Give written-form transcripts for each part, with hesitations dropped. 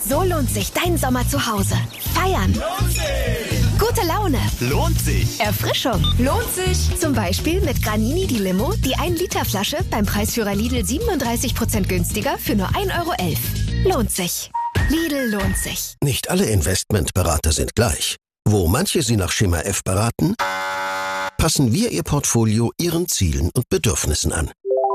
So lohnt sich dein Sommer zu Hause. Feiern. Lohnt sich. Gute Laune. Lohnt sich. Erfrischung. Lohnt sich. Zum Beispiel mit Granini die Limo, die 1-Liter-Flasche beim Preisführer Lidl 37% günstiger für nur 1,11 €. Lohnt sich. Lidl lohnt sich. Nicht alle Investmentberater sind gleich. Wo manche Sie nach Schema F beraten, passen wir Ihr Portfolio Ihren Zielen und Bedürfnissen an.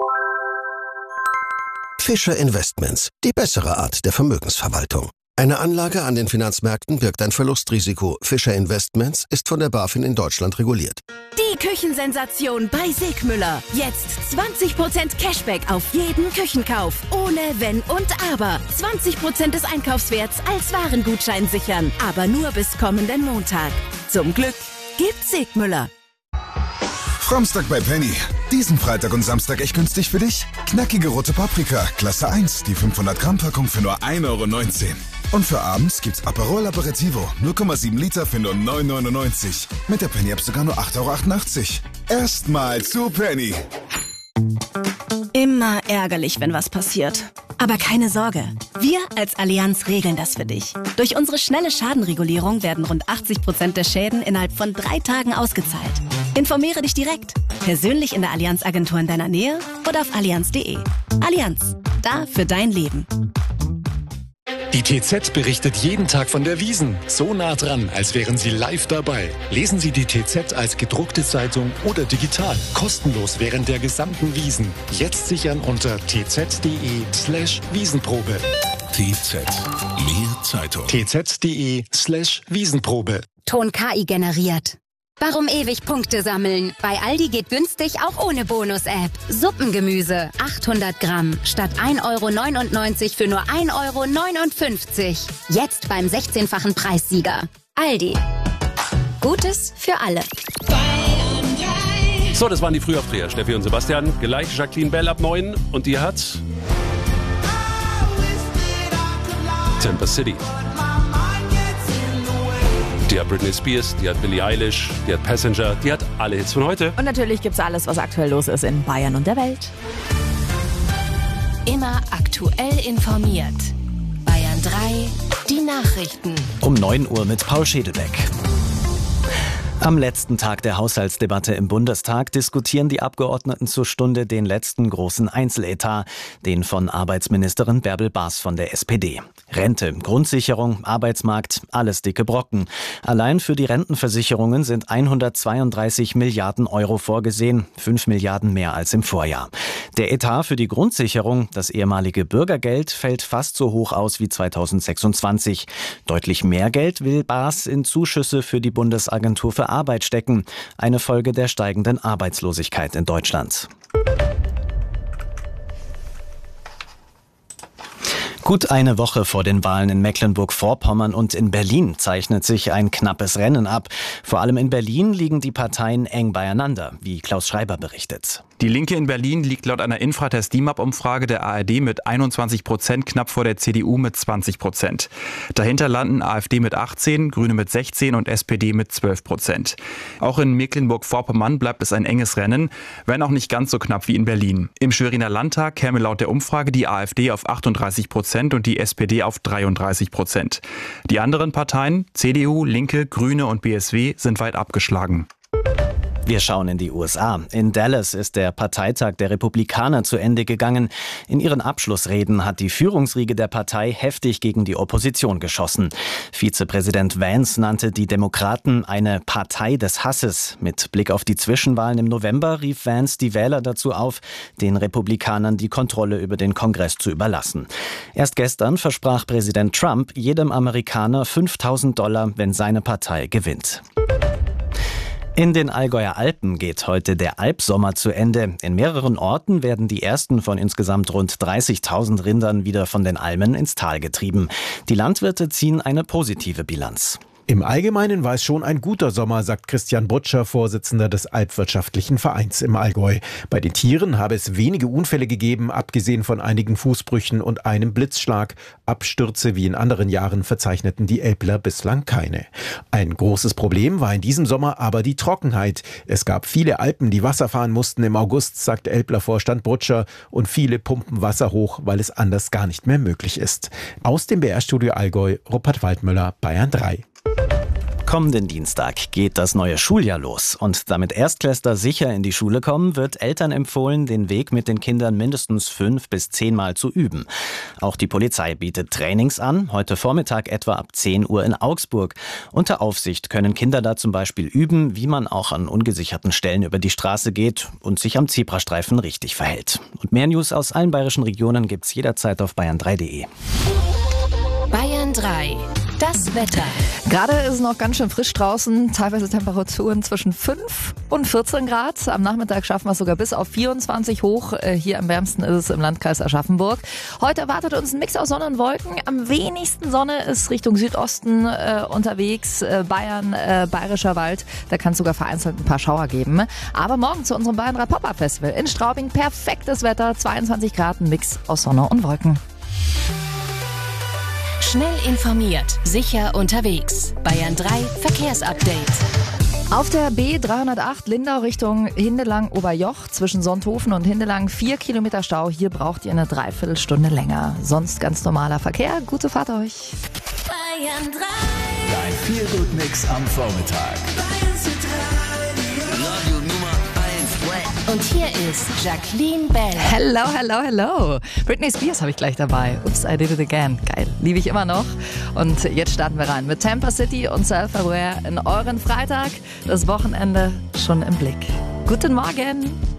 Fischer Investments, die bessere Art der Vermögensverwaltung. Eine Anlage an den Finanzmärkten birgt ein Verlustrisiko. Fischer Investments ist von der BaFin in Deutschland reguliert. Die Küchensensation bei Sigmüller. Jetzt 20% Cashback auf jeden Küchenkauf. Ohne Wenn und Aber. 20% des Einkaufswerts als Warengutschein sichern. Aber nur bis kommenden Montag. Zum Glück gibt's Sigmüller. Framstag bei Penny. Diesen Freitag und Samstag echt günstig für dich? Knackige rote Paprika, Klasse 1, die 500-Gramm-Packung für nur 1,19 €. Und für abends gibt's Aperol Aperitivo, 0,7 Liter für nur 9,99 €. Mit der Penny-App sogar nur 8,88 €. Erstmal zu Penny. Immer ärgerlich, wenn was passiert. Aber keine Sorge, wir als Allianz regeln das für dich. Durch unsere schnelle Schadenregulierung werden rund 80% der Schäden innerhalb von 3 Tagen ausgezahlt. Informiere dich direkt, persönlich in der Allianz-Agentur in deiner Nähe oder auf allianz.de. Allianz, da für dein Leben. Die TZ berichtet jeden Tag von der Wiesn. So nah dran, als wären Sie live dabei. Lesen Sie die TZ als gedruckte Zeitung oder digital. Kostenlos während der gesamten Wiesn. Jetzt sichern unter tz.de/Wiesenprobe. TZ. Mehr Zeitung. tz.de/Wiesenprobe. Ton KI generiert. Warum ewig Punkte sammeln? Bei Aldi geht günstig auch ohne Bonus-App. Suppengemüse, 800 Gramm, statt 1,99 € für nur 1,59 €. Jetzt beim 16-fachen Preissieger. Aldi. Gutes für alle. So, das waren die Frühaufsteher, Steffi und Sebastian. Gleich Jacqueline Bell ab 9 und die hat Temper City. Die hat Britney Spears, die hat Billie Eilish, die hat Passenger, die hat alle Hits von heute. Und natürlich gibt's alles, was aktuell los ist in Bayern und der Welt. Immer aktuell informiert. Bayern 3, die Nachrichten. Um 9 Uhr mit Paul Schädelbeck. Am letzten Tag der Haushaltsdebatte im Bundestag diskutieren die Abgeordneten zur Stunde den letzten großen Einzeletat, den von Arbeitsministerin Bärbel Baas von der SPD. Rente, Grundsicherung, Arbeitsmarkt, alles dicke Brocken. Allein für die Rentenversicherungen sind 132 Milliarden € vorgesehen, 5 Milliarden mehr als im Vorjahr. Der Etat für die Grundsicherung, das ehemalige Bürgergeld, fällt fast so hoch aus wie 2026. Deutlich mehr Geld will Baas in Zuschüsse für die Bundesagentur für Arbeit stecken, eine Folge der steigenden Arbeitslosigkeit in Deutschland. Gut eine Woche vor den Wahlen in Mecklenburg-Vorpommern und in Berlin zeichnet sich ein knappes Rennen ab. Vor allem in Berlin liegen die Parteien eng beieinander, wie Klaus Schreiber berichtet. Die Linke in Berlin liegt laut einer Infratest-DIMAP-Umfrage der ARD mit 21% knapp vor der CDU mit 20%. Dahinter landen AfD mit 18%, Grüne mit 16% und SPD mit 12%. Auch in Mecklenburg-Vorpommern bleibt es ein enges Rennen, wenn auch nicht ganz so knapp wie in Berlin. Im Schweriner Landtag käme laut der Umfrage die AfD auf 38% und die SPD auf 33%. Die anderen Parteien, CDU, Linke, Grüne und BSW, sind weit abgeschlagen. Wir schauen in die USA. In Dallas ist der Parteitag der Republikaner zu Ende gegangen. In ihren Abschlussreden hat die Führungsriege der Partei heftig gegen die Opposition geschossen. Vizepräsident Vance nannte die Demokraten eine Partei des Hasses. Mit Blick auf die Zwischenwahlen im November rief Vance die Wähler dazu auf, den Republikanern die Kontrolle über den Kongress zu überlassen. Erst gestern versprach Präsident Trump jedem Amerikaner $5.000, wenn seine Partei gewinnt. In den Allgäuer Alpen geht heute der Alpsommer zu Ende. In mehreren Orten werden die ersten von insgesamt rund 30.000 Rindern wieder von den Almen ins Tal getrieben. Die Landwirte ziehen eine positive Bilanz. Im Allgemeinen war es schon ein guter Sommer, sagt Christian Brutscher, Vorsitzender des Alpwirtschaftlichen Vereins im Allgäu. Bei den Tieren habe es wenige Unfälle gegeben, abgesehen von einigen Fußbrüchen und einem Blitzschlag. Abstürze wie in anderen Jahren verzeichneten die Elbler bislang keine. Ein großes Problem war in diesem Sommer aber die Trockenheit. Es gab viele Alpen, die Wasser fahren mussten im August, sagt Elbler-Vorstand Brutscher, und viele pumpen Wasser hoch, weil es anders gar nicht mehr möglich ist. Aus dem BR-Studio Allgäu, Rupert Waldmüller, Bayern 3. Kommenden Dienstag geht das neue Schuljahr los. Und damit Erstklässler sicher in die Schule kommen, wird Eltern empfohlen, den Weg mit den Kindern mindestens 5 bis 10 Mal zu üben. Auch die Polizei bietet Trainings an, heute Vormittag etwa ab 10 Uhr in Augsburg. Unter Aufsicht können Kinder da zum Beispiel üben, wie man auch an ungesicherten Stellen über die Straße geht und sich am Zebrastreifen richtig verhält. Und mehr News aus allen bayerischen Regionen gibt's jederzeit auf bayern3.de. Bayern 3. Das Wetter. Gerade ist es noch ganz schön frisch draußen, teilweise Temperaturen zwischen 5 und 14 Grad. Am Nachmittag schaffen wir es sogar bis auf 24 hoch. Hier am wärmsten ist es im Landkreis Aschaffenburg. Heute erwartet uns ein Mix aus Sonne und Wolken. Am wenigsten Sonne ist Richtung Südosten unterwegs. Bayern, Bayerischer Wald, da kann es sogar vereinzelt ein paar Schauer geben. Aber morgen zu unserem Bayern 3 Pop-Up Festival in Straubing. Perfektes Wetter, 22 Grad, ein Mix aus Sonne und Wolken. Schnell informiert, sicher unterwegs. Bayern 3 Verkehrsupdate. Auf der B308 Lindau Richtung Hindelang-Oberjoch zwischen Sonthofen und Hindelang 4 Kilometer Stau. Hier braucht ihr eine Dreiviertelstunde länger. Sonst ganz normaler Verkehr. Gute Fahrt euch. Bayern 3. Dein Feelgood-Mix am Vormittag. Und hier ist Jacqueline Bell. Hello, hello, hello. Britney Spears habe ich gleich dabei. Oops, I did it again. Geil, liebe ich immer noch. Und jetzt starten wir rein mit Tampa City und Self-Aware in euren Freitag. Das Wochenende schon im Blick. Guten Morgen.